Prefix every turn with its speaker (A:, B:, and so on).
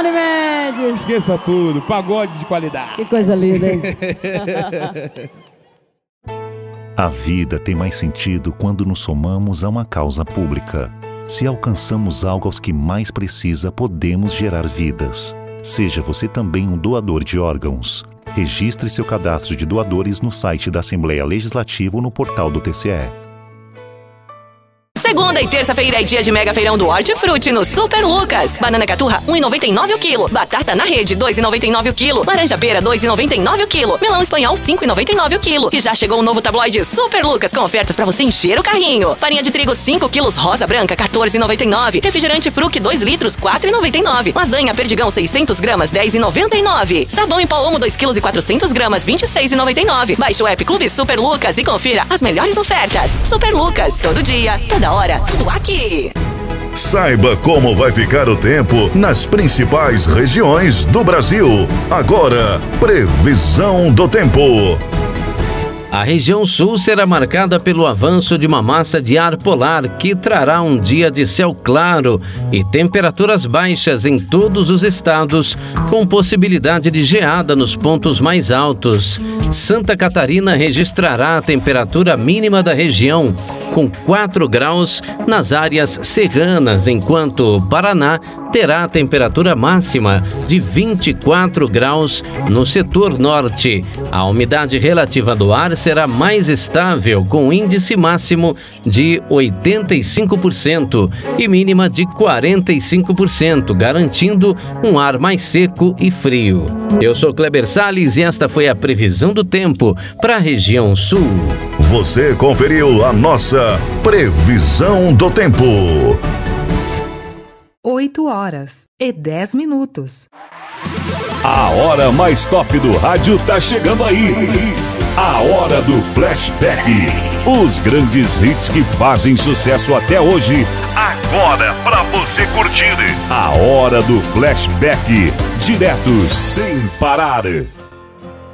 A: Unimed.
B: Esqueça tudo, pagode de qualidade.
A: Que coisa linda, hein?
C: A vida tem mais sentido quando nos somamos a uma causa pública. Se alcançamos algo aos que mais precisa, podemos gerar vidas. Seja você também um doador de órgãos. Registre seu cadastro de doadores no site da Assembleia Legislativa ou no portal do TCE.
D: Segunda e terça-feira é dia de mega feirão do Hortifruti no Super Lucas. Banana caturra, 1,99 o quilo. Batata na rede, 2,99 o quilo. Laranja pera, 2,99 o quilo. Melão espanhol, 5,99 o quilo. E já chegou o novo tabloide Super Lucas com ofertas pra você encher o carrinho. Farinha de trigo, 5 quilos, rosa branca, 14,99. Refrigerante Fruc, 2 litros, 4,99. Lasanha Perdigão, 600 gramas, 10,99. Sabão em pó Omo, 2 quilos e 400 gramas, 26,99. Baixe o app Clube Super Lucas e confira as melhores ofertas. Super Lucas, todo dia, toda hora, tudo aqui.
E: Saiba como vai ficar o tempo nas principais regiões do Brasil. Agora, previsão do tempo.
F: A região sul será marcada pelo avanço de uma massa de ar polar que trará um dia de céu claro e temperaturas baixas em todos os estados, com possibilidade de geada nos pontos mais altos. Santa Catarina registrará a temperatura mínima da região, com 4 graus nas áreas serranas, enquanto o Paraná terá a temperatura máxima de 24 graus no setor norte. A umidade relativa do ar será mais estável, com índice máximo de 85% e mínima de 45%, garantindo um ar mais seco e frio. Eu sou Kleber Salles e esta foi a previsão do tempo para a região sul.
E: Você conferiu a nossa previsão do tempo.
G: 8h10.
H: A hora mais top do rádio tá chegando aí. A hora do flashback. Os grandes hits que fazem sucesso até hoje. Agora pra você curtir. A hora do flashback. Direto sem parar.